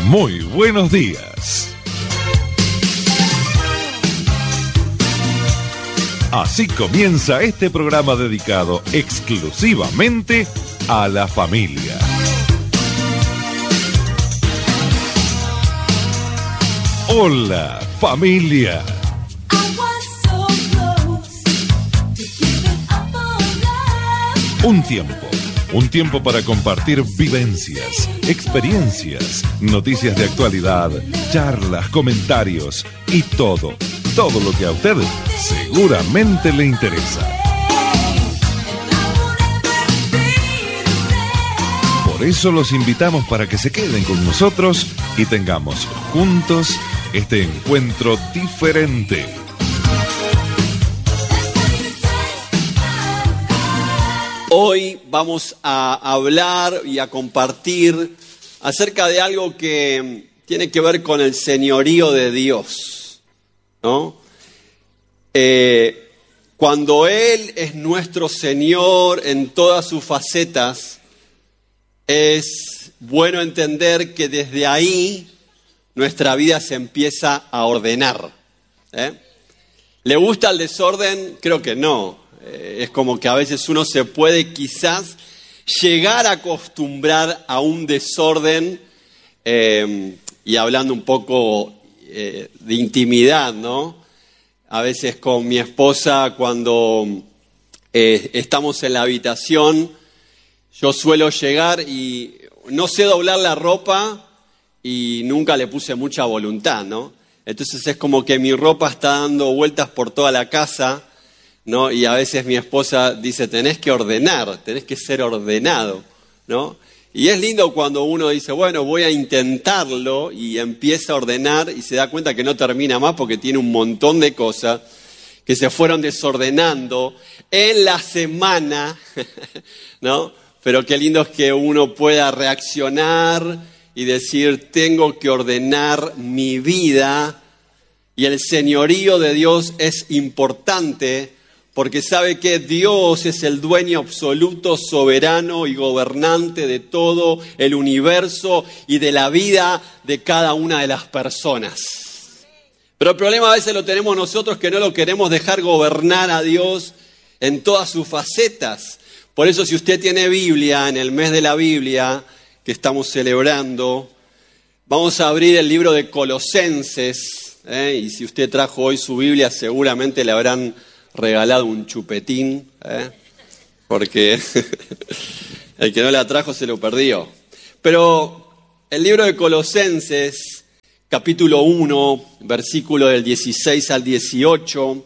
Muy buenos días. Así comienza este programa dedicado exclusivamente a la familia. Hola, familia. Un tiempo para compartir vivencias, experiencias, noticias de actualidad, charlas, comentarios y todo lo que a usted seguramente le interesa. Por eso los invitamos para que se queden con nosotros y tengamos juntos este encuentro diferente. Hoy vamos a hablar y a compartir acerca de algo que tiene que ver con el señorío de Dios, ¿no? Cuando Él es nuestro Señor en todas sus facetas, es bueno entender que desde ahí nuestra vida se empieza a ordenar. ¿Le gusta el desorden? Creo que no. Es como que a veces uno se puede quizás llegar a acostumbrar a un desorden, y hablando un poco de intimidad, ¿no? A veces con mi esposa cuando estamos en la habitación, yo suelo llegar y no sé doblar la ropa y nunca le puse mucha voluntad, ¿no? Entonces es como que mi ropa está dando vueltas por toda la casa, ¿no? Y a veces mi esposa dice, tenés que ordenar, tenés que ser ordenado, ¿no? Y es lindo cuando uno dice, bueno, voy a intentarlo y empieza a ordenar y se da cuenta que no termina más porque tiene un montón de cosas que se fueron desordenando en la semana, ¿no? Pero qué lindo es que uno pueda reaccionar y decir, tengo que ordenar mi vida, y el señorío de Dios es importante porque sabe que Dios es el dueño absoluto, soberano y gobernante de todo el universo y de la vida de cada una de las personas. Pero el problema a veces lo tenemos nosotros, que no lo queremos dejar gobernar a Dios en todas sus facetas. Por eso, si usted tiene Biblia, en el mes de la Biblia que estamos celebrando, vamos a abrir el libro de Colosenses, y si usted trajo hoy su Biblia, seguramente le habrán regalado un chupetín, porque el que no la trajo se lo perdió. Pero el libro de Colosenses, capítulo 1, versículo del 16 al 18,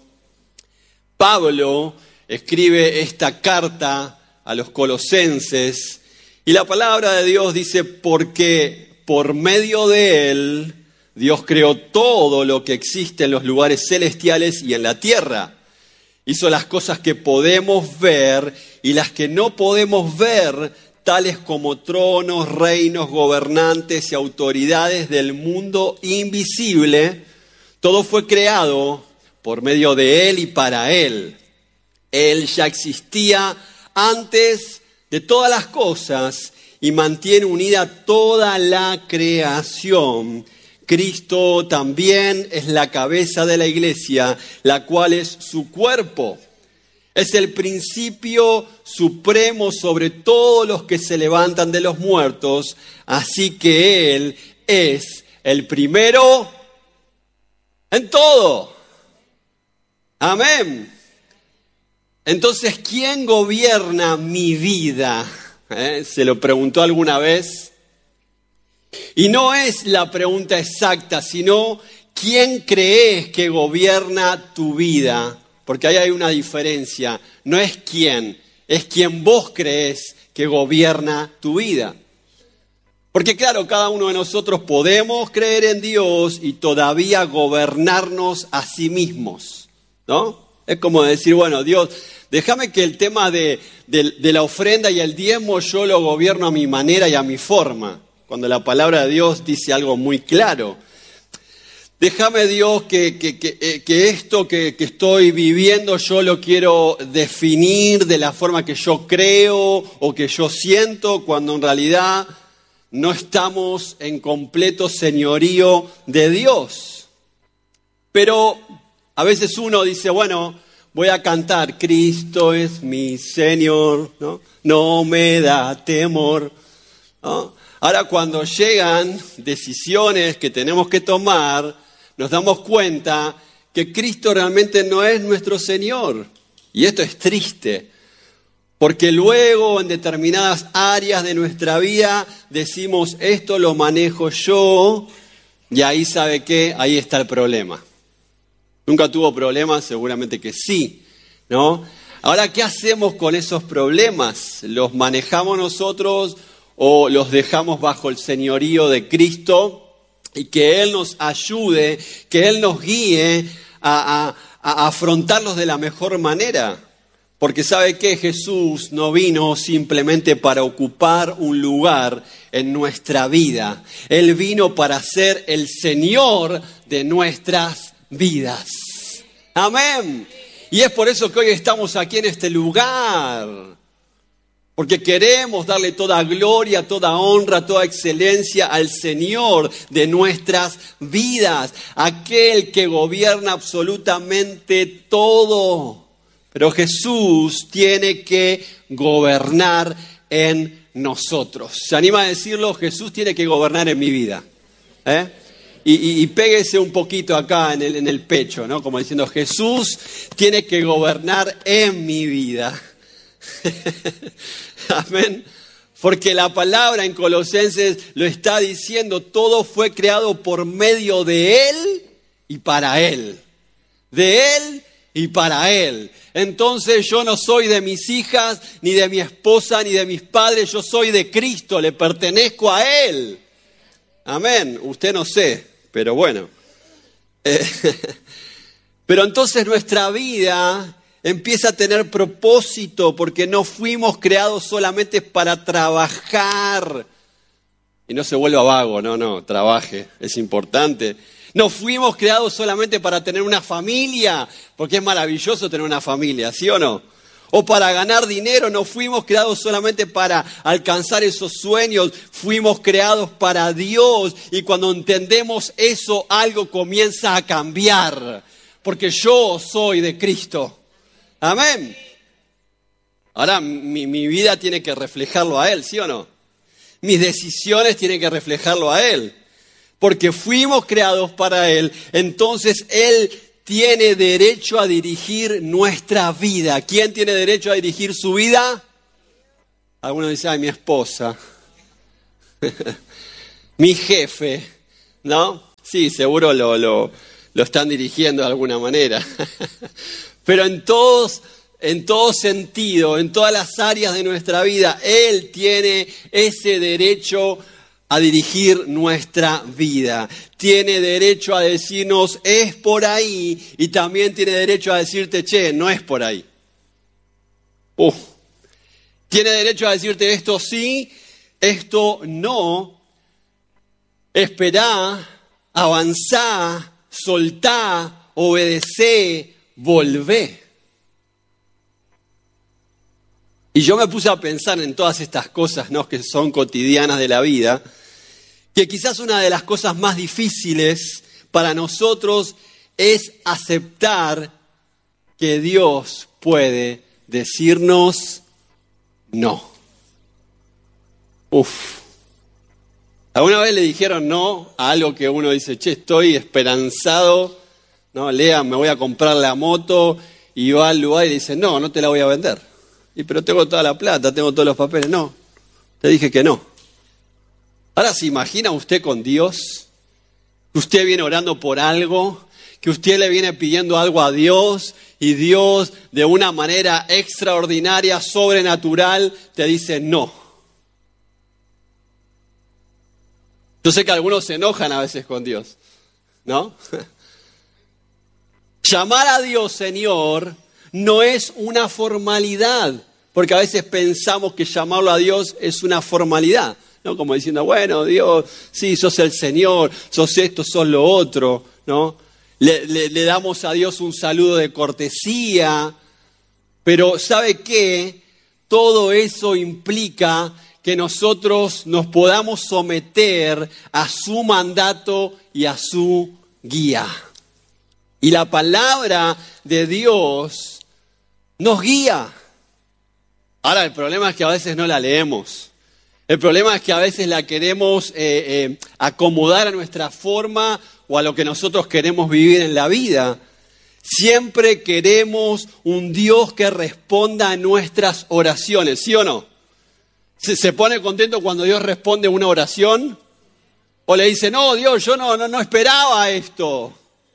Pablo escribe esta carta a los colosenses y la palabra de Dios dice, porque por medio de Él Dios creó todo lo que existe en los lugares celestiales y en la tierra. Hizo las cosas que podemos ver y las que no podemos ver, tales como tronos, reinos, gobernantes y autoridades del mundo invisible. Todo fue creado por medio de Él y para Él. Él ya existía antes de todas las cosas y mantiene unida toda la creación. Cristo también es la cabeza de la iglesia, la cual es su cuerpo. Es el principio supremo sobre todos los que se levantan de los muertos, así que Él es el primero en todo. Amén. Entonces, ¿quién gobierna mi vida? ¿Se lo preguntó alguna vez? Y no es la pregunta exacta, sino ¿quién crees que gobierna tu vida? Porque ahí hay una diferencia. No es quién, es quien vos crees que gobierna tu vida. Porque claro, cada uno de nosotros podemos creer en Dios y todavía gobernarnos a sí mismos, ¿no? Es como decir, bueno, Dios, déjame que el tema de la ofrenda y el diezmo yo lo gobierno a mi manera y a mi forma. Cuando la palabra de Dios dice algo muy claro. Déjame, Dios, que esto que estoy viviendo yo lo quiero definir de la forma que yo creo o que yo siento, cuando en realidad no estamos en completo señorío de Dios. Pero a veces uno dice, bueno, voy a cantar, Cristo es mi Señor, no me da temor, ¿no? Ahora cuando llegan decisiones que tenemos que tomar, nos damos cuenta que Cristo realmente no es nuestro Señor. Y esto es triste, porque luego en determinadas áreas de nuestra vida decimos, esto lo manejo yo, y ahí ¿sabe qué? Ahí está el problema. ¿Nunca tuvo problemas? Seguramente que sí, ¿no? Ahora, ¿qué hacemos con esos problemas? ¿Los manejamos nosotros o los dejamos bajo el señorío de Cristo? Y que Él nos ayude, que Él nos guíe a afrontarlos de la mejor manera. Porque ¿sabe qué? Jesús no vino simplemente para ocupar un lugar en nuestra vida. Él vino para ser el Señor de nuestras vidas. Amén. Y es por eso que hoy estamos aquí en este lugar. Porque queremos darle toda gloria, toda honra, toda excelencia al Señor de nuestras vidas. Aquel que gobierna absolutamente todo. Pero Jesús tiene que gobernar en nosotros. ¿Se anima a decirlo? Jesús tiene que gobernar en mi vida. Y péguese un poquito acá en el pecho, ¿no? Como diciendo, Jesús tiene que gobernar en mi vida. Amén. Porque la palabra en Colosenses lo está diciendo, todo fue creado por medio de Él y para Él. De Él y para Él. Entonces yo no soy de mis hijas, ni de mi esposa, ni de mis padres, yo soy de Cristo, le pertenezco a Él. Amén. Usted no sé, pero bueno. Pero entonces nuestra vida empieza a tener propósito, porque no fuimos creados solamente para trabajar. Y no se vuelva vago, no, trabaje, es importante. No fuimos creados solamente para tener una familia, porque es maravilloso tener una familia, ¿sí o no? O para ganar dinero, no fuimos creados solamente para alcanzar esos sueños, fuimos creados para Dios. Y cuando entendemos eso, algo comienza a cambiar, porque yo soy de Cristo. Amén. Ahora mi vida tiene que reflejarlo a Él, ¿sí o no? Mis decisiones tienen que reflejarlo a Él. Porque fuimos creados para Él, entonces Él tiene derecho a dirigir nuestra vida. ¿Quién tiene derecho a dirigir su vida? Algunos dicen, ay, mi esposa, mi jefe, ¿no? Sí, seguro lo están dirigiendo de alguna manera. Pero en todo sentido, en todas las áreas de nuestra vida, Él tiene ese derecho a dirigir nuestra vida. Tiene derecho a decirnos, es por ahí, y también tiene derecho a decirte, che, no es por ahí. Tiene derecho a decirte esto sí, esto no. Esperá, avanzá, soltá, obedecé, volvé. Y yo me puse a pensar en todas estas cosas, ¿no?, que son cotidianas de la vida, que quizás una de las cosas más difíciles para nosotros es aceptar que Dios puede decirnos no. ¿Alguna vez le dijeron no a algo que uno dice, che, estoy esperanzado, no, Lea, me voy a comprar la moto, y va al lugar y dice, no te la voy a vender? Pero tengo toda la plata, tengo todos los papeles. No, te dije que no. Ahora, ¿se imagina usted con Dios? Que usted viene orando por algo, que usted le viene pidiendo algo a Dios, y Dios, de una manera extraordinaria, sobrenatural, te dice no. Yo sé que algunos se enojan a veces con Dios, ¿no? Llamar a Dios Señor no es una formalidad, porque a veces pensamos que llamarlo a Dios es una formalidad, ¿no? Como diciendo, bueno, Dios, sí, sos el Señor, sos esto, sos lo otro, ¿no? Le damos a Dios un saludo de cortesía, pero ¿sabe qué? Todo eso implica que nosotros nos podamos someter a su mandato y a su guía. Y la palabra de Dios nos guía. Ahora, el problema es que a veces no la leemos. El problema es que a veces la queremos acomodar a nuestra forma o a lo que nosotros queremos vivir en la vida. Siempre queremos un Dios que responda a nuestras oraciones, ¿sí o no? ¿Se pone contento cuando Dios responde una oración? ¿O le dice, no, Dios, yo no esperaba esto?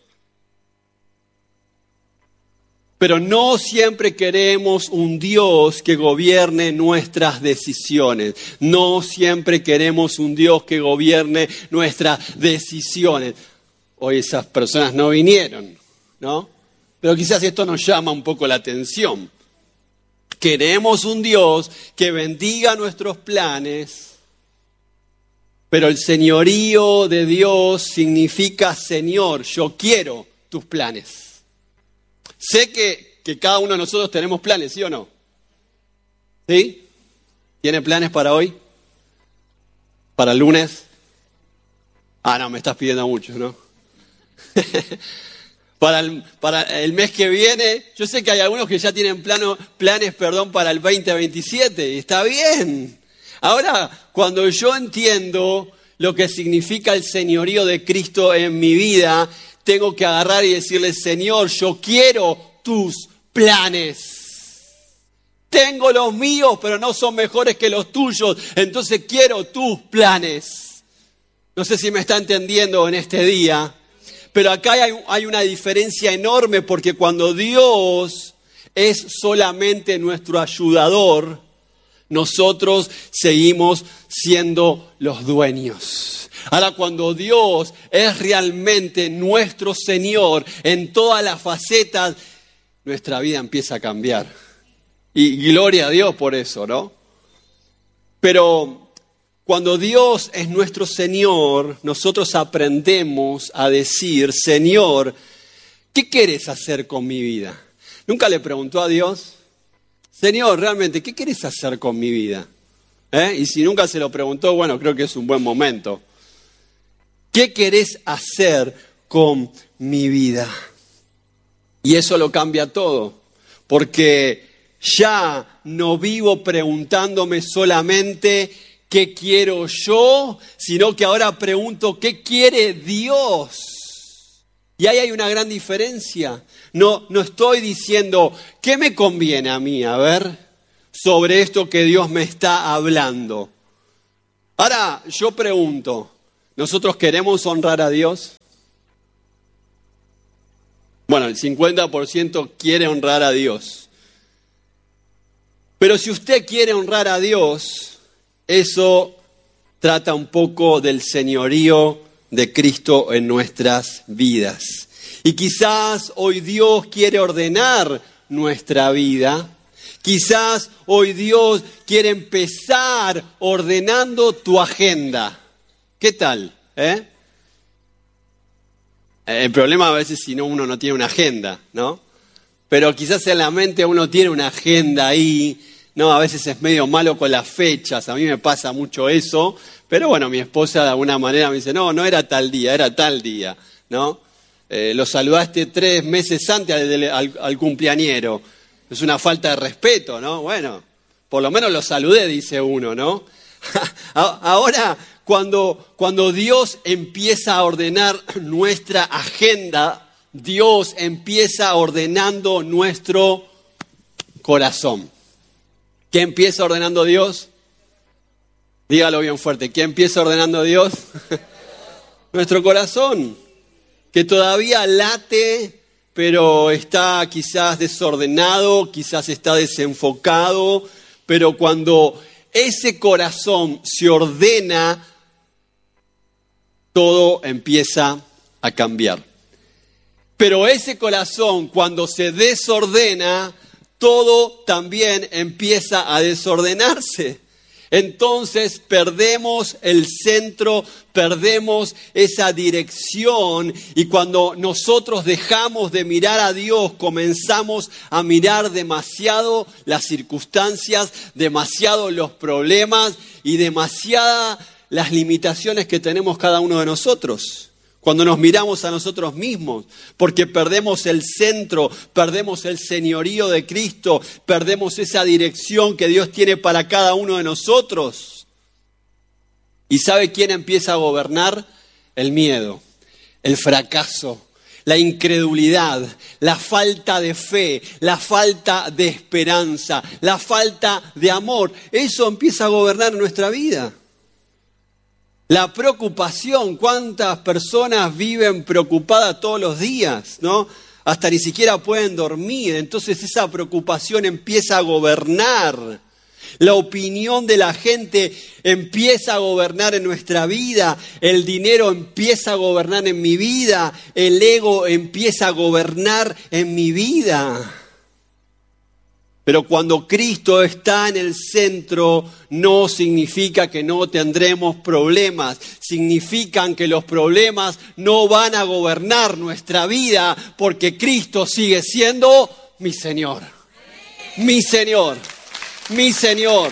Pero no siempre queremos un Dios que gobierne nuestras decisiones. No siempre queremos un Dios que gobierne nuestras decisiones. Hoy esas personas no vinieron, ¿no? Pero quizás esto nos llama un poco la atención. Queremos un Dios que bendiga nuestros planes, pero el señorío de Dios significa, Señor, yo quiero tus planes. Sé que cada uno de nosotros tenemos planes, ¿sí o no? ¿Sí? ¿Tiene planes para hoy? ¿Para el lunes? Ah, no, me estás pidiendo mucho, ¿no? Para el mes que viene, yo sé que hay algunos que ya tienen planes para el 2027, y está bien. Ahora, cuando yo entiendo lo que significa el señorío de Cristo en mi vida, tengo que agarrar y decirle, Señor, yo quiero tus planes. Tengo los míos, pero no son mejores que los tuyos, entonces quiero tus planes. No sé si me está entendiendo en este día, pero acá hay una diferencia enorme, porque cuando Dios es solamente nuestro ayudador, nosotros seguimos siendo los dueños. Ahora, cuando Dios es realmente nuestro Señor en todas las facetas, nuestra vida empieza a cambiar. Y gloria a Dios por eso, ¿no? Pero cuando Dios es nuestro Señor, nosotros aprendemos a decir, Señor, ¿qué quieres hacer con mi vida? ¿Nunca le preguntó a Dios? Señor, realmente, ¿qué quieres hacer con mi vida? Y si nunca se lo preguntó, bueno, creo que es un buen momento. ¿Qué querés hacer con mi vida? Y eso lo cambia todo, porque ya no vivo preguntándome solamente qué quiero yo, sino que ahora pregunto qué quiere Dios. Y ahí hay una gran diferencia. No estoy diciendo qué me conviene a mí, a ver, sobre esto que Dios me está hablando. Ahora yo pregunto, ¿nosotros queremos honrar a Dios? Bueno, el 50% quiere honrar a Dios. Pero si usted quiere honrar a Dios, eso trata un poco del señorío de Cristo en nuestras vidas. Y quizás hoy Dios quiere ordenar nuestra vida. Quizás hoy Dios quiere empezar ordenando tu agenda. ¿Qué tal? El problema a veces si no uno no tiene una agenda, ¿no? Pero quizás en la mente uno tiene una agenda ahí, ¿no? A veces es medio malo con las fechas, a mí me pasa mucho eso, pero bueno, mi esposa de alguna manera me dice, no era tal día, era tal día, ¿no? Lo saludaste 3 meses antes al cumpleañero, es una falta de respeto, ¿no? Bueno, por lo menos lo saludé, dice uno, ¿no? Ahora, cuando Dios empieza a ordenar nuestra agenda, Dios empieza ordenando nuestro corazón. ¿Qué empieza ordenando Dios? Dígalo bien fuerte. ¿Qué empieza ordenando Dios? Nuestro corazón, que todavía late, pero está quizás desordenado, quizás está desenfocado, pero cuando ese corazón se ordena, todo empieza a cambiar. Pero ese corazón, cuando se desordena, todo también empieza a desordenarse. entonces perdemos el centro, perdemos esa dirección, y cuando nosotros dejamos de mirar a Dios, comenzamos a mirar demasiado las circunstancias, demasiado los problemas y demasiadas las limitaciones que tenemos cada uno de nosotros. Cuando nos miramos a nosotros mismos, porque perdemos el centro, perdemos el señorío de Cristo, perdemos esa dirección que Dios tiene para cada uno de nosotros. ¿Y sabe quién empieza a gobernar? El miedo, el fracaso, la incredulidad, la falta de fe, la falta de esperanza, la falta de amor. Eso empieza a gobernar nuestra vida. La preocupación, ¿cuántas personas viven preocupadas todos los días, ¿no? Hasta ni siquiera pueden dormir. Entonces esa preocupación empieza a gobernar. La opinión de la gente empieza a gobernar en nuestra vida. El dinero empieza a gobernar en mi vida. El ego empieza a gobernar en mi vida. Pero cuando Cristo está en el centro, no significa que no tendremos problemas. Significan que los problemas no van a gobernar nuestra vida, porque Cristo sigue siendo mi Señor. Mi Señor. Mi Señor.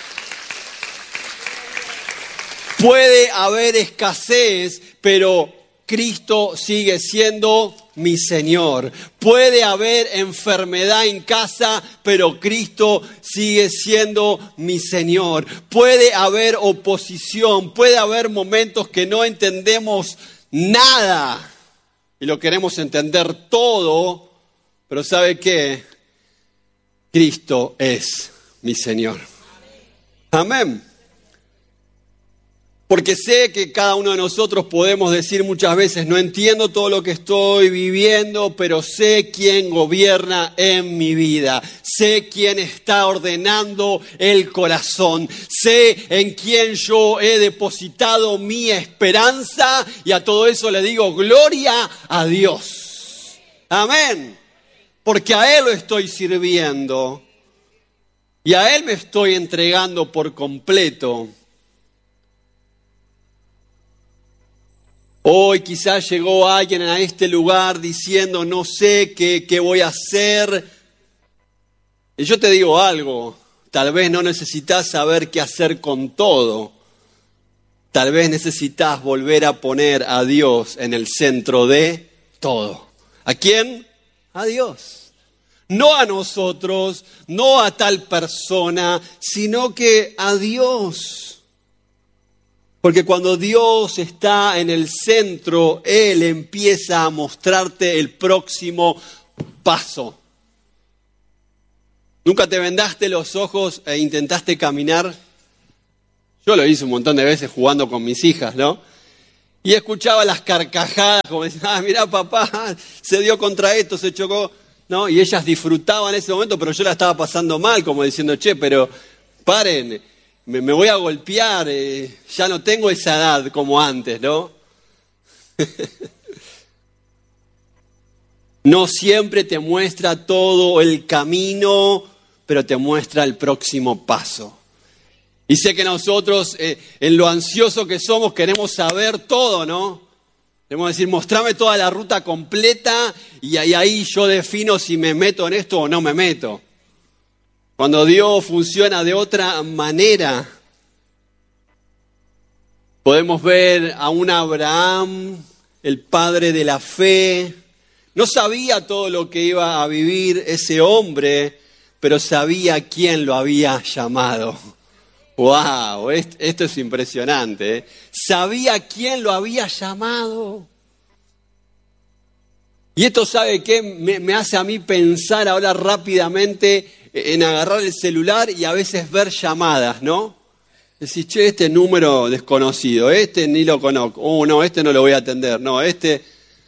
Puede haber escasez, pero Cristo sigue siendo mi Señor. Puede haber enfermedad en casa, pero Cristo sigue siendo mi Señor. Puede haber oposición, puede haber momentos que no entendemos nada y lo queremos entender todo, pero ¿sabe qué? Cristo es mi Señor. Amén. Porque sé que cada uno de nosotros podemos decir muchas veces, no entiendo todo lo que estoy viviendo, pero sé quién gobierna en mi vida. Sé quién está ordenando el corazón. Sé en quién yo he depositado mi esperanza, y a todo eso le digo, gloria a Dios. Amén. Porque a Él lo estoy sirviendo y a Él me estoy entregando por completo. Hoy quizás llegó alguien a este lugar diciendo, no sé qué voy a hacer. Y yo te digo algo, tal vez no necesitas saber qué hacer con todo. Tal vez necesitas volver a poner a Dios en el centro de todo. ¿A quién? A Dios. No a nosotros, no a tal persona, sino que a Dios. Porque cuando Dios está en el centro, Él empieza a mostrarte el próximo paso. ¿Nunca te vendaste los ojos e intentaste caminar? Yo lo hice un montón de veces jugando con mis hijas, ¿no? Y escuchaba las carcajadas, como decían, mirá papá, se dio contra esto, se chocó, ¿no? Y ellas disfrutaban ese momento, pero yo la estaba pasando mal, como diciendo, che, pero paren. Me voy a golpear, ya no tengo esa edad como antes, ¿no? No siempre te muestra todo el camino, pero te muestra el próximo paso. Y sé que nosotros, en lo ansioso que somos, queremos saber todo, ¿no? Queremos decir, mostrame toda la ruta completa y ahí yo defino si me meto en esto o no me meto. Cuando Dios funciona de otra manera, podemos ver a un Abraham, el padre de la fe. No sabía todo lo que iba a vivir ese hombre, pero sabía quién lo había llamado. ¡Wow! Esto es impresionante, ¿eh? Sabía quién lo había llamado. Y esto, ¿sabe qué? Me hace a mí pensar ahora rápidamente en agarrar el celular y a veces ver llamadas, ¿no? Decís, che, este número desconocido, este ni lo conozco. No, este no lo voy a atender. No, este...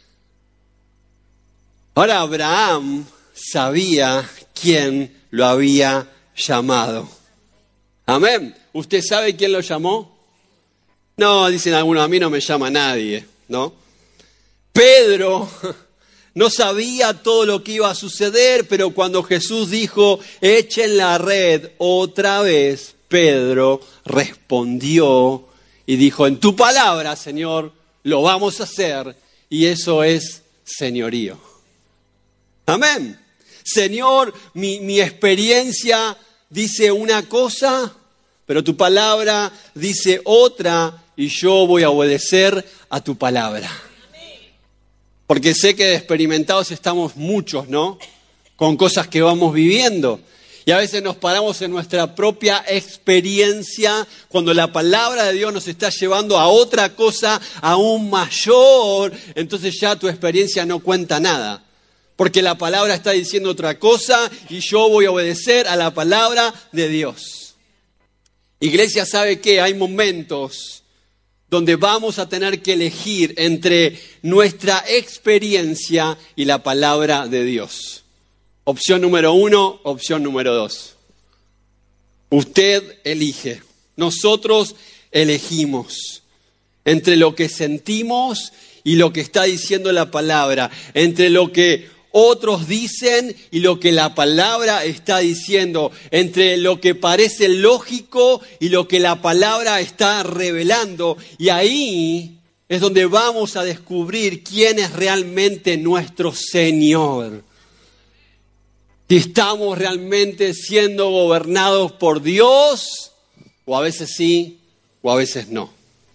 Ahora Abraham sabía quién lo había llamado. Amén. ¿Usted sabe quién lo llamó? No, dicen algunos, a mí no me llama nadie, ¿no? Pedro no sabía todo lo que iba a suceder, pero cuando Jesús dijo, echen la red otra vez, Pedro respondió y dijo, en tu palabra, Señor, lo vamos a hacer, y eso es señorío. Amén. Señor, mi experiencia dice una cosa, pero tu palabra dice otra, y yo voy a obedecer a tu palabra. Porque sé que de experimentados estamos muchos, ¿no? Con cosas que vamos viviendo. Y a veces nos paramos en nuestra propia experiencia cuando la palabra de Dios nos está llevando a otra cosa aún mayor. Entonces ya tu experiencia no cuenta nada. Porque la palabra está diciendo otra cosa y yo voy a obedecer a la palabra de Dios. Iglesia, ¿sabe qué? Hay momentos donde vamos a tener que elegir entre nuestra experiencia y la palabra de Dios. Opción número 1, opción número 2. Usted elige, nosotros elegimos entre lo que sentimos y lo que está diciendo la palabra, entre lo que otros dicen y lo que la palabra está diciendo, entre lo que parece lógico y lo que la palabra está revelando. Y ahí es donde vamos a descubrir quién es realmente nuestro Señor. Si estamos realmente siendo gobernados por Dios, o a veces sí, o a veces no.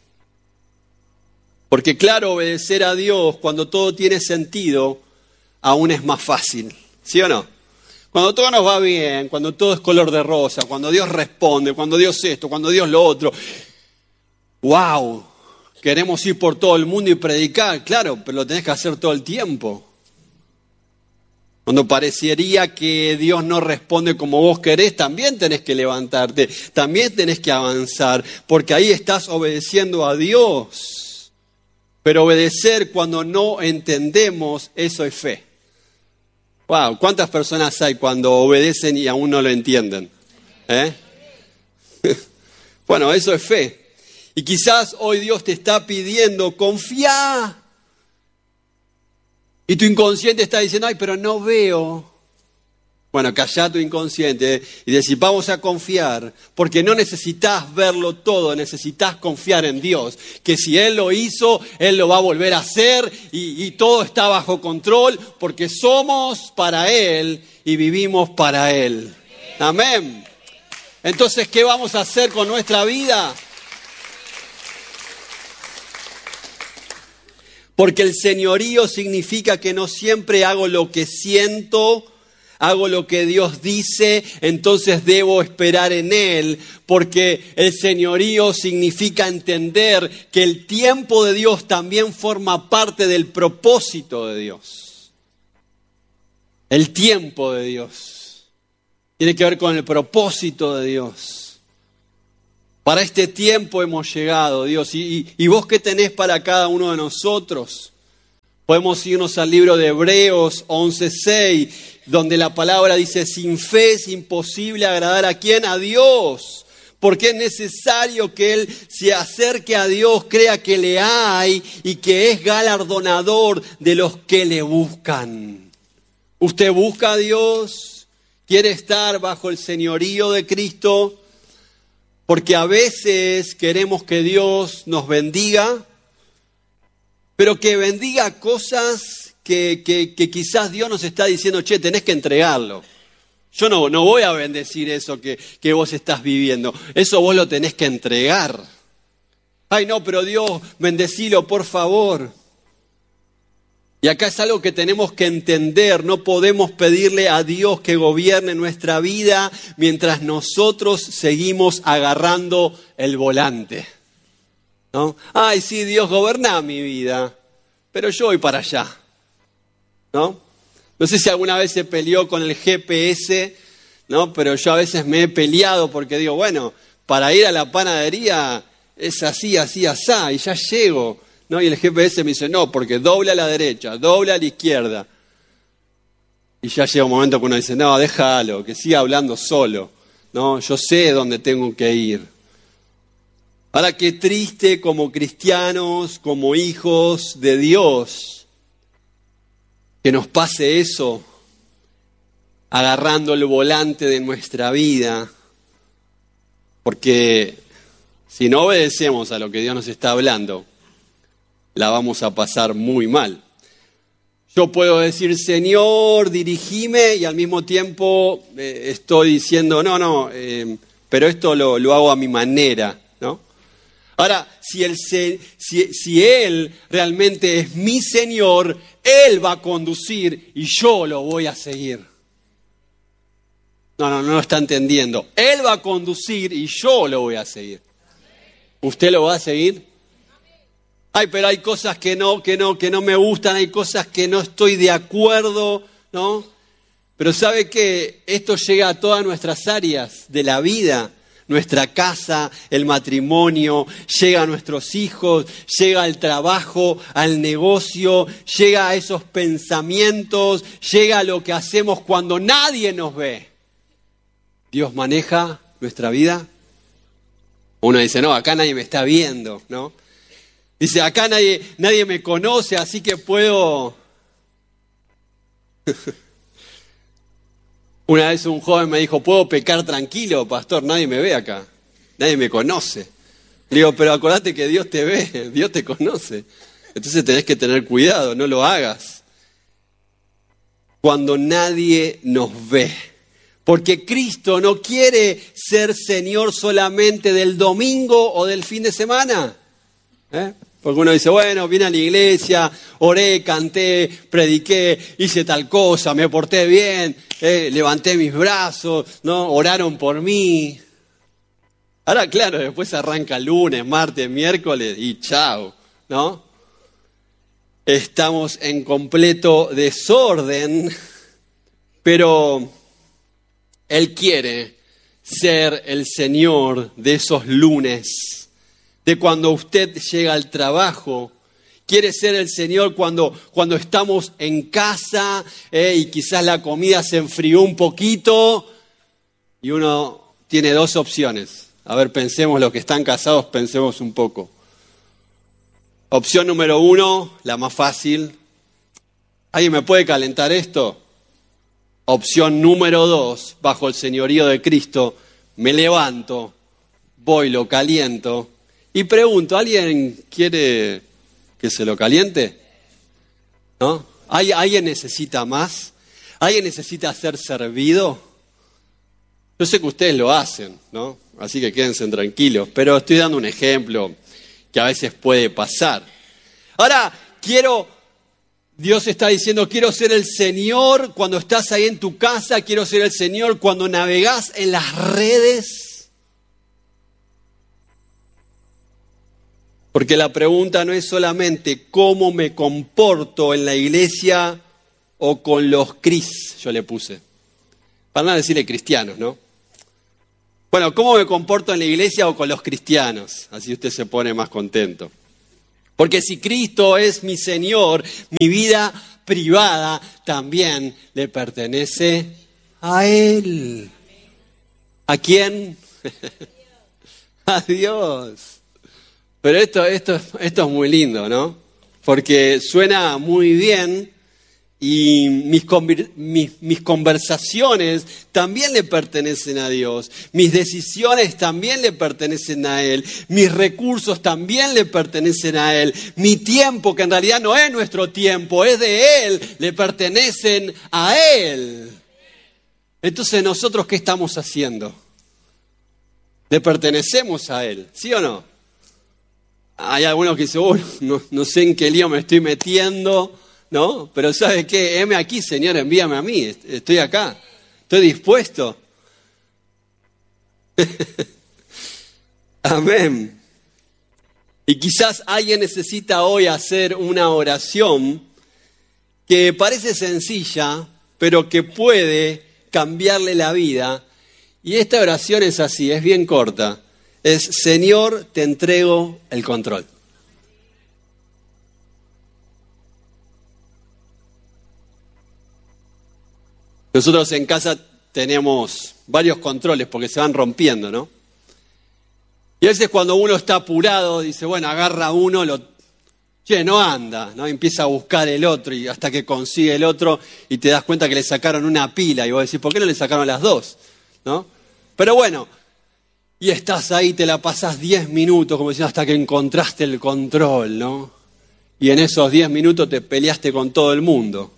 Porque claro, obedecer a Dios cuando todo tiene sentido, aún es más fácil, ¿sí o no? Cuando todo nos va bien, cuando todo es color de rosa, cuando Dios responde, cuando Dios esto, cuando Dios lo otro. ¡Wow! Queremos ir por todo el mundo y predicar, claro, pero lo tenés que hacer todo el tiempo. Cuando parecería que Dios no responde como vos querés, también tenés que levantarte, también tenés que avanzar, porque ahí estás obedeciendo a Dios. Pero obedecer cuando no entendemos, eso es fe. Wow, ¿cuántas personas hay cuando obedecen y aún no lo entienden? Bueno, eso es fe. Y quizás hoy Dios te está pidiendo, confía. Y tu inconsciente está diciendo, ay, pero no veo. Bueno, callá tu inconsciente y decís, vamos a confiar, porque no necesitas verlo todo, necesitas confiar en Dios, que si Él lo hizo, Él lo va a volver a hacer y todo está bajo control, porque somos para Él y vivimos para Él. Amén. Entonces, ¿qué vamos a hacer con nuestra vida? Porque el señorío significa que no siempre hago lo que siento, hago lo que Dios dice, entonces debo esperar en Él, porque el señorío significa entender que el tiempo de Dios también forma parte del propósito de Dios. El tiempo de Dios tiene que ver con el propósito de Dios. Para este tiempo hemos llegado, Dios. ¿Y vos qué tenés para cada uno de nosotros? Podemos irnos al libro de Hebreos 11:6, donde la palabra dice, sin fe es imposible agradar ¿a quién? A Dios. Porque es necesario que Él se acerque a Dios, crea que le hay y que es galardonador de los que le buscan. ¿Usted busca a Dios? ¿Quiere estar bajo el señorío de Cristo? Porque a veces queremos que Dios nos bendiga, pero que bendiga cosas que quizás Dios nos está diciendo, che, tenés que entregarlo. Yo no voy a bendecir eso que vos estás viviendo. Eso vos lo tenés que entregar. Ay, no, pero Dios, bendecilo, por favor. Y acá es algo que tenemos que entender. No podemos pedirle a Dios que gobierne nuestra vida mientras nosotros seguimos agarrando el volante, ¿no? Ay, sí, Dios, goberna mi vida, pero yo voy para allá, ¿no? No sé si alguna vez se peleó con el GPS, ¿no? Pero yo a veces me he peleado porque digo, bueno, para ir a la panadería es así, así, asá, y ya llego, ¿no? Y el GPS me dice, no, porque dobla a la derecha, dobla a la izquierda. Y ya llega un momento que uno dice, no, déjalo, que siga hablando solo, ¿no? Yo sé dónde tengo que ir. Ahora, qué triste como cristianos, como hijos de Dios, que nos pase eso, agarrando el volante de nuestra vida Porque si no obedecemos a lo que Dios nos está hablando, la vamos a pasar muy mal. Yo puedo decir, Señor, dirigime, y al mismo tiempo estoy diciendo, pero esto lo hago a mi manera, ¿no? Ahora, si Él realmente es mi Señor, Él va a conducir y yo lo voy a seguir. No lo está entendiendo. Él va a conducir y yo lo voy a seguir. ¿Usted lo va a seguir? Ay, pero hay cosas que no me gustan, hay cosas que no estoy de acuerdo, ¿no? Pero ¿sabe qué? Esto llega a todas nuestras áreas de la vida. Nuestra casa, el matrimonio, llega a nuestros hijos, llega al trabajo, al negocio, llega a esos pensamientos, llega a lo que hacemos cuando nadie nos ve. ¿Dios maneja nuestra vida? Uno dice, no, acá nadie me está viendo, ¿no? Dice, acá nadie me conoce, así que puedo... Una vez un joven me dijo, ¿puedo pecar tranquilo, pastor? Nadie me ve acá, nadie me conoce. Le digo, pero acordate que Dios te ve, Dios te conoce. Entonces tenés que tener cuidado, no lo hagas. Cuando nadie nos ve. Porque Cristo no quiere ser Señor solamente del domingo o del fin de semana. Porque uno dice, bueno, vine a la iglesia, oré, canté, prediqué, hice tal cosa, me porté bien, levanté mis brazos, ¿no? Oraron por mí. Ahora, claro, después arranca lunes, martes, miércoles y chao, ¿no? Estamos en completo desorden, pero Él quiere ser el Señor de esos lunes. De cuando usted llega al trabajo, quiere ser el Señor cuando estamos en casa y quizás la comida se enfrió un poquito y uno tiene dos opciones. A ver, pensemos, los que están casados, pensemos un poco. Opción número 1, la más fácil. ¿Alguien me puede calentar esto? Opción número 2, bajo el señorío de Cristo, me levanto, voy, lo caliento. Y pregunto, ¿alguien quiere que se lo caliente? ¿No? ¿Alguien necesita más? ¿Alguien necesita ser servido? Yo sé que ustedes lo hacen, ¿no? Así que quédense tranquilos, pero estoy dando un ejemplo que a veces puede pasar. Ahora, Dios está diciendo, quiero ser el Señor cuando estás ahí en tu casa, quiero ser el Señor cuando navegás en las redes. Porque la pregunta no es solamente cómo me comporto en la iglesia o con los yo le puse. Para no decirle cristianos, ¿no? Bueno, ¿cómo me comporto en la iglesia o con los cristianos? Así usted se pone más contento. Porque si Cristo es mi Señor, mi vida privada también le pertenece a Él. ¿A quién? A Dios. Pero esto es muy lindo, ¿no? Porque suena muy bien y mis conversaciones también le pertenecen a Dios. Mis decisiones también le pertenecen a Él. Mis recursos también le pertenecen a Él. Mi tiempo, que en realidad no es nuestro tiempo, es de Él, le pertenecen a Él. Entonces, ¿nosotros qué estamos haciendo? Le pertenecemos a Él, ¿sí o no? Hay algunos que dicen, no sé en qué lío me estoy metiendo, ¿no? Pero ¿sabe qué? Heme aquí, Señor, envíame a mí. Estoy acá. Estoy dispuesto. Amén. Y quizás alguien necesita hoy hacer una oración que parece sencilla, pero que puede cambiarle la vida. Y esta oración es así, es bien corta. Es, Señor, te entrego el control. Nosotros en casa tenemos varios controles porque se van rompiendo, ¿no? Y a veces cuando uno está apurado, dice, bueno, agarra uno, no anda, ¿no? Empieza a buscar el otro y hasta que consigue el otro y te das cuenta que le sacaron una pila y vos decís, ¿por qué no le sacaron las dos? ¿No? Pero bueno, y estás ahí, te la pasás 10 minutos, como diciendo, hasta que encontraste el control, ¿no? Y en esos 10 minutos te peleaste con todo el mundo.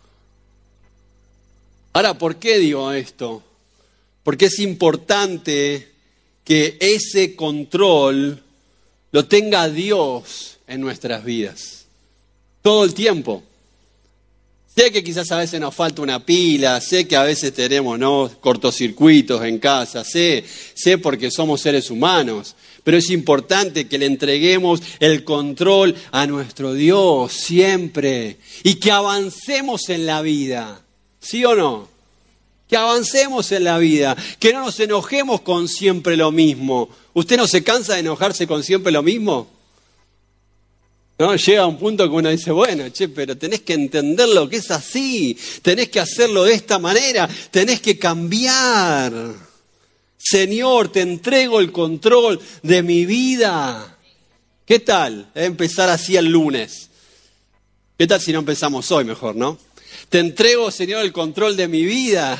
Ahora, ¿por qué digo esto? Porque es importante que ese control lo tenga Dios en nuestras vidas. Todo el tiempo. Sé que quizás a veces nos falta una pila, sé que a veces tenemos, ¿no?, cortocircuitos en casa, sé porque somos seres humanos, pero es importante que le entreguemos el control a nuestro Dios siempre y que avancemos en la vida, ¿sí o no? Que avancemos en la vida, que no nos enojemos con siempre lo mismo. ¿Usted no se cansa de enojarse con siempre lo mismo? ¿No? Llega un punto que uno dice, bueno, pero tenés que entenderlo que es así, tenés que hacerlo de esta manera, tenés que cambiar. Señor, te entrego el control de mi vida. ¿Qué tal empezar así el lunes? ¿Qué tal si no empezamos hoy mejor, no? Te entrego, Señor, el control de mi vida.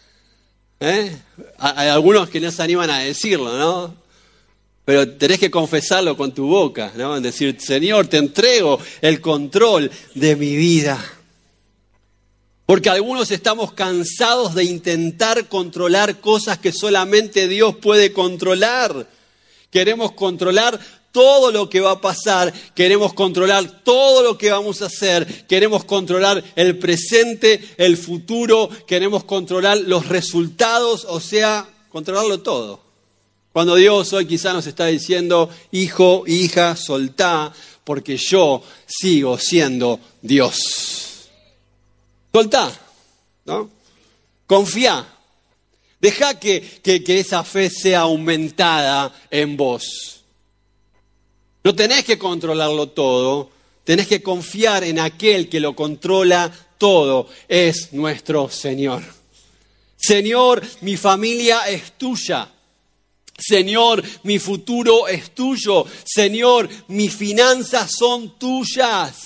Hay algunos que no se animan a decirlo, ¿no? Pero tenés que confesarlo con tu boca, ¿no? Decir, Señor, te entrego el control de mi vida. Porque algunos estamos cansados de intentar controlar cosas que solamente Dios puede controlar. Queremos controlar todo lo que va a pasar, queremos controlar todo lo que vamos a hacer, queremos controlar el presente, el futuro, queremos controlar los resultados, o sea, controlarlo todo. Cuando Dios hoy quizá nos está diciendo, hijo, hija, soltá, porque yo sigo siendo Dios. Soltá, ¿no? Confía. Deja que esa fe sea aumentada en vos. No tenés que controlarlo todo, tenés que confiar en aquel que lo controla todo, es nuestro Señor. Señor, mi familia es tuya. Señor, mi futuro es tuyo. Señor, mis finanzas son tuyas.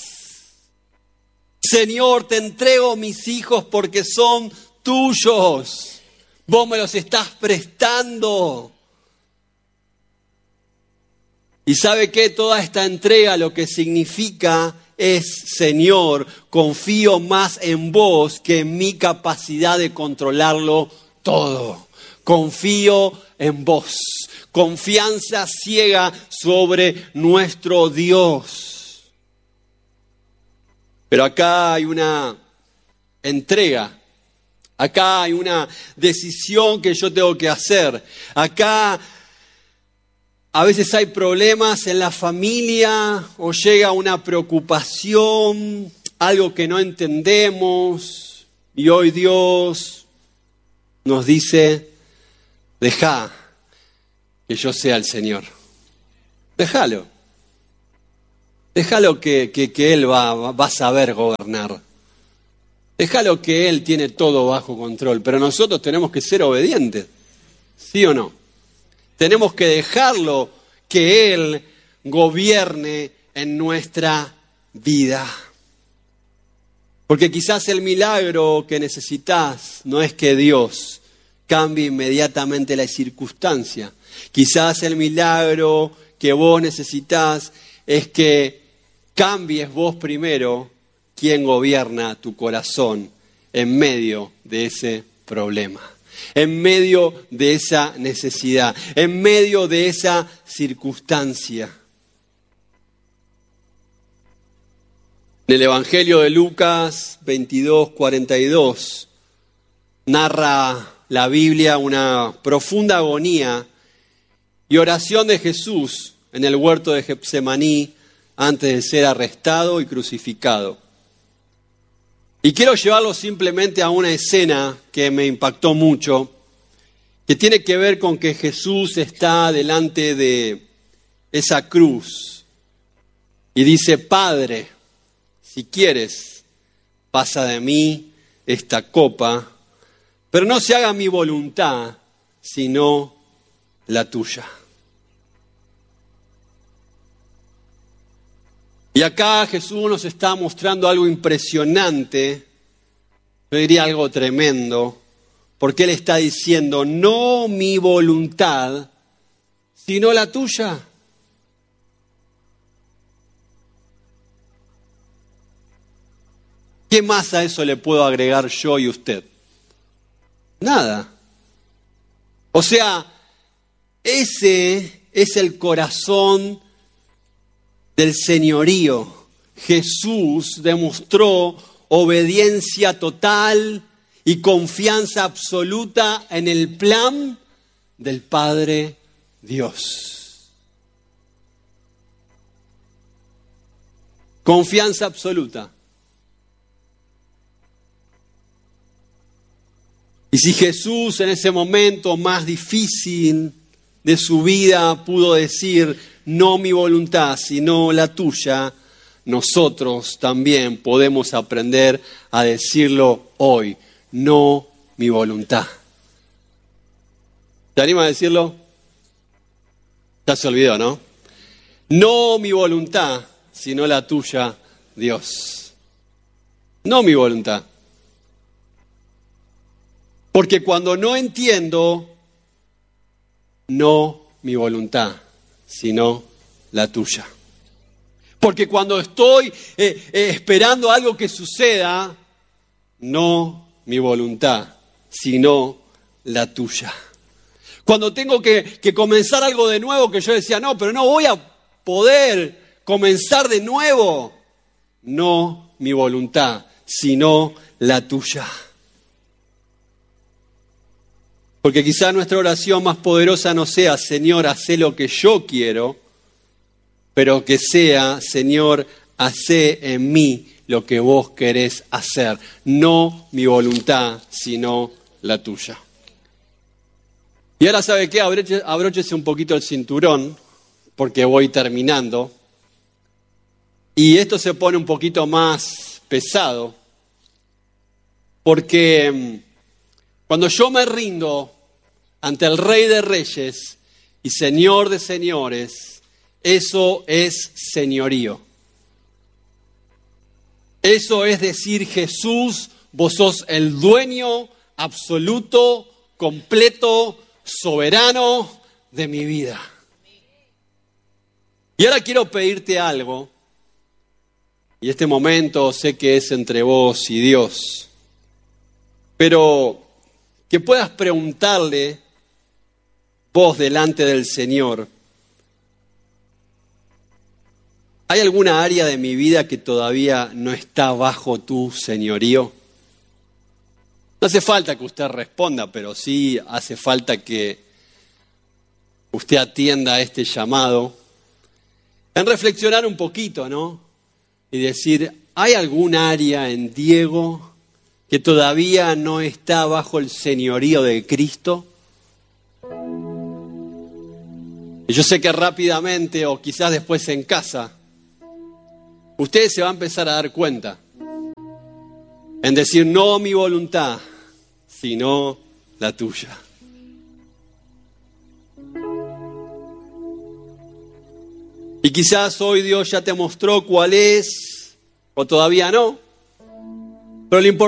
Señor, te entrego mis hijos porque son tuyos. Vos me los estás prestando. Y ¿sabe qué? Toda esta entrega lo que significa es, Señor, confío más en vos que en mi capacidad de controlarlo todo. Confío en vos. Confianza ciega sobre nuestro Dios. Pero acá hay una entrega. Acá hay una decisión que yo tengo que hacer. Acá a veces hay problemas en la familia o llega una preocupación, algo que no entendemos. Y hoy Dios nos dice, dejá que yo sea el Señor. Déjalo. Déjalo que Él va a saber gobernar. Déjalo que Él tiene todo bajo control. Pero nosotros tenemos que ser obedientes. ¿Sí o no? Tenemos que dejarlo que Él gobierne en nuestra vida. Porque quizás el milagro que necesitas no es que Dios cambie inmediatamente la circunstancia. Quizás el milagro que vos necesitas es que cambies vos primero quién gobierna tu corazón en medio de ese problema, en medio de esa necesidad, en medio de esa circunstancia. En el Evangelio de Lucas 22:42 narra la Biblia una profunda agonía y oración de Jesús en el huerto de Getsemaní antes de ser arrestado y crucificado. Y quiero llevarlo simplemente a una escena que me impactó mucho, que tiene que ver con que Jesús está delante de esa cruz y dice, Padre, si quieres, pasa de mí esta copa, pero no se haga mi voluntad, sino la tuya. Y acá Jesús nos está mostrando algo impresionante, yo diría algo tremendo, porque Él está diciendo, no mi voluntad, sino la tuya. ¿Qué más a eso le puedo agregar yo y usted? Nada. O sea, ese es el corazón del señorío. Jesús demostró obediencia total y confianza absoluta en el plan del Padre Dios. Confianza absoluta. Y si Jesús en ese momento más difícil de su vida pudo decir, no mi voluntad, sino la tuya, nosotros también podemos aprender a decirlo hoy, no mi voluntad. ¿Te anima a decirlo? Ya se olvidó, ¿no? No mi voluntad, sino la tuya, Dios. No mi voluntad. Porque cuando no entiendo, no mi voluntad, sino la tuya. Porque cuando estoy esperando algo que suceda, no mi voluntad, sino la tuya. Cuando tengo que comenzar algo de nuevo, que yo decía, no, pero no voy a poder comenzar de nuevo, no mi voluntad, sino la tuya. Porque quizá nuestra oración más poderosa no sea, Señor, hacé lo que yo quiero, pero que sea, Señor, hacé en mí lo que vos querés hacer. No mi voluntad, sino la tuya. Y ahora, ¿sabe qué? Abróchese un poquito el cinturón, porque voy terminando. Y esto se pone un poquito más pesado, porque cuando yo me rindo ante el Rey de Reyes y Señor de Señores, eso es señorío. Eso es decir, Jesús, vos sos el dueño absoluto, completo, soberano de mi vida. Y ahora quiero pedirte algo, y este momento sé que es entre vos y Dios, pero que puedas preguntarle vos delante del Señor, ¿hay alguna área de mi vida que todavía no está bajo tu señorío? No hace falta que usted responda, pero sí hace falta que usted atienda a este llamado, en reflexionar un poquito, ¿no? Y decir, ¿hay algún área en Diego que todavía no está bajo el señorío de Cristo? Y yo sé que rápidamente, o quizás después en casa, usted se va a empezar a dar cuenta en decir, no mi voluntad, sino la tuya. Y quizás hoy Dios ya te mostró cuál es, o todavía no, pero lo importante